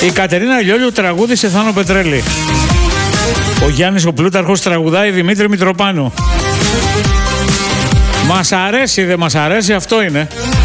Η Κατερίνα Λιόλιου τραγούδισε Θάνο Πετρέλη. Ο Γιάννης ο Πλούταρχος τραγουδάει Δημήτρη Μητροπάνου. Μας αρέσει, δεν μας αρέσει, αυτό είναι.